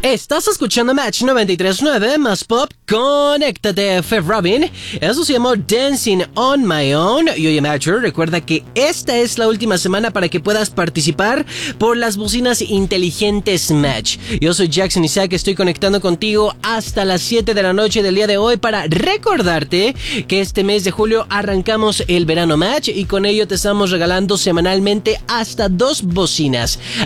Estás escuchando Match 93.9 más pop. Conéctate, Feb Robin. Eso se llamó Dancing on My Own. Y oye, Matcher, recuerda que esta es la última semana para que puedas participar por las bocinas inteligentes Match. Yo soy Jackson Isaac, estoy conectando contigo hasta las 7 de la noche del día de hoy para recordarte que este mes de julio arrancamos el verano Match y con ello te estamos regalando semanalmente hasta 2 bocinas.